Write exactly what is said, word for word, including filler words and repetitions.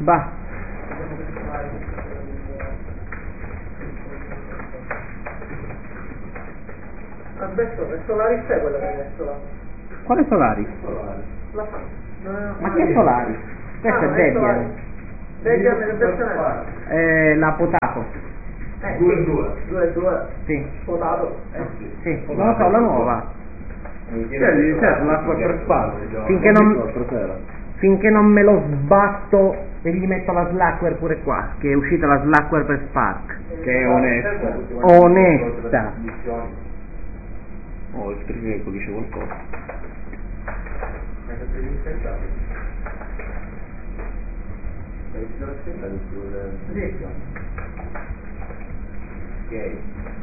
Bah. Adesso è Solaris è quella che hai messo là. Quale Solaris? La fa. Ma che è Solaris? Questo Ah, è non Debian. Debian nella versione Eh, l'ha potato. Eh, due sì. due. due e due. Sì. Potato. Eh. Sì, non lo so, la nuova. Chiedi, certo, l'acqua trasparente. Finché non, finché non me lo sbatto e gli metto la Slackware pure qua, che è uscita la Slackware per Spark. Che è onesta. Onesta. Oh, scrivi che dice qualcosa. Sì. Ok.